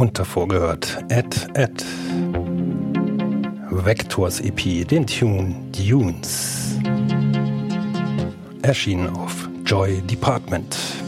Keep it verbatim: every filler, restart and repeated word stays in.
Und davor gehört Ed Ed. Vectors E P, den Tune Dunes. Erschienen auf Joy Department.